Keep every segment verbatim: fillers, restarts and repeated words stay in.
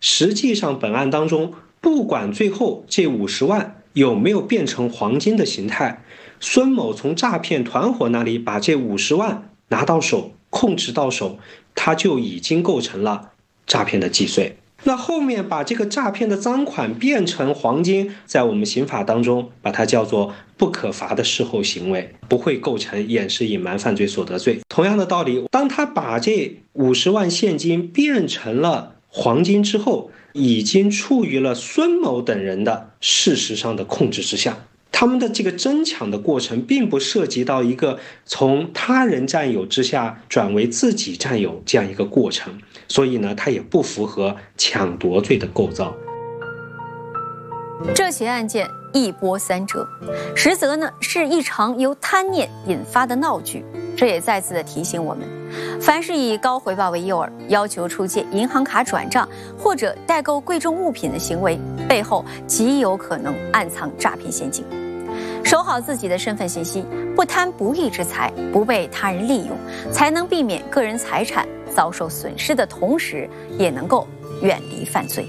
实际上本案当中，不管最后这五十万有没有变成黄金的形态，孙某从诈骗团伙那里把这五十万拿到手，控制到手，他就已经构成了诈骗的既遂。那后面把这个诈骗的赃款变成黄金，在我们刑法当中把它叫做不可罚的事后行为，不会构成掩饰隐瞒犯罪所得罪。同样的道理，当他把这五十万现金变成了黄金之后，已经处于了孙某等人的事实上的控制之下。他们的这个争抢的过程并不涉及到一个从他人占有之下转为自己占有这样一个过程，所以呢，它也不符合抢夺罪的构造。 这起案件一波三折，实则呢是一场由贪念引发的闹剧。这也再次的提醒我们，凡是以高回报为诱饵，要求出借银行卡转账或者代购贵重物品的行为，背后极有可能暗藏诈骗陷阱。守好自己的身份信息，不贪不义之财，不被他人利用，才能避免个人财产遭受损失的同时，也能够远离犯罪。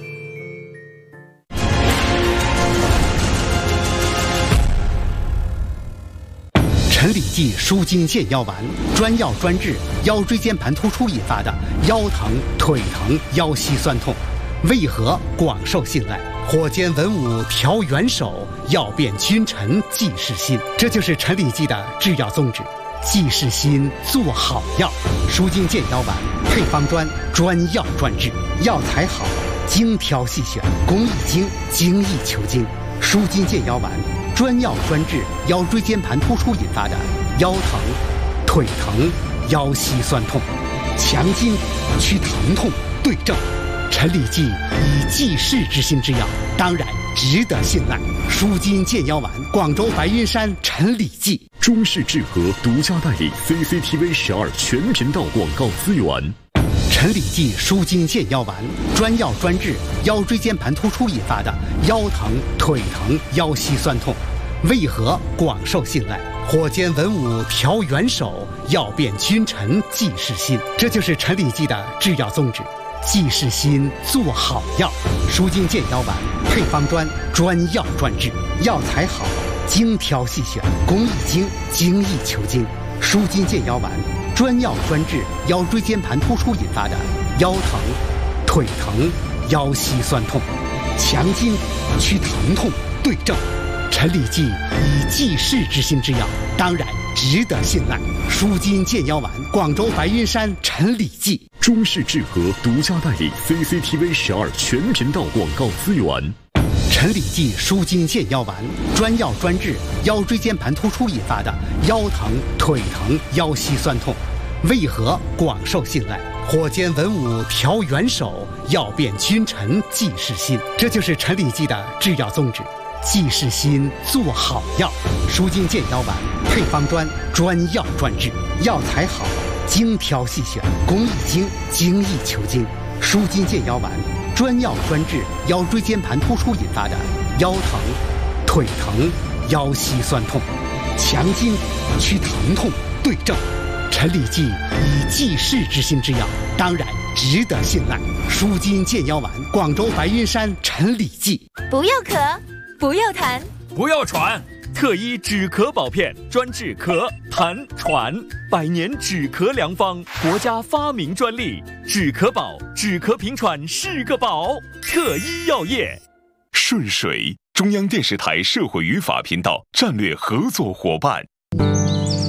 陈李济舒筋健腰丸，专药专治腰椎间盘突出引发的腰疼、腿疼、腰膝酸痛，为何广受信赖？火箭文武调元首，药变君臣济世心。这就是陈李济的制药宗旨，济世心，做好药。舒筋健腰丸配方专，专药专治，药材好，精挑细选，工艺精，精益求精。舒筋健腰丸专药专治腰椎间盘突出引发的腰疼、腿疼、腰膝酸痛，强筋祛疼痛，对症。陈李济以济世之心之药，当然值得信赖。舒筋健腰丸，广州白云山陈李济。 中式制和独家代理 C C T V 十二全频道广告资源。 陈李济舒筋健腰丸，专药专治腰椎间盘突出引发的腰疼、腿疼、腰膝酸痛，为何广受信赖？火箭文武调元首，药变君臣济世心。这就是陈李济的制药宗旨，济世心，做好药。舒筋健腰丸配方专，专药专治，药材好，精挑细选，工艺精，精益求精。舒筋健腰丸专药专治腰椎间盘突出引发的腰疼、腿疼、腰膝酸痛，强筋祛疼痛，对症。陈李济以济世之心之药，当然值得信赖。舒筋健腰丸，广州白云山陈李济。 中式制和独家代理 C C T V 十二全频道广告资源。 陈李济舒筋健腰丸，专药专治腰椎间盘突出引发的腰疼、腿疼、腰膝酸痛，为何广受信赖？火箭文武调元首，药变君臣济世心。这就是陈李济的制药宗旨，济世心，做好药。舒筋健腰丸配方专，专药专治，药材好，精挑细选，工艺精，精益求精。舒筋健腰丸专药专治腰椎间盘突出引发的腰疼、腿疼、腰膝酸痛，强筋祛疼痛，对症。陈李济以济世之心之药，当然值得信赖。舒筋健腰丸，广州白云山陈李济。 不要咳，不要痰， 不要喘，特医止咳保片，专治咳、痰、喘，百年止咳良方，国家发明专利，止咳宝，止咳平喘是个宝。特医药业。 顺水，中央电视台社会与法频道战略合作伙伴。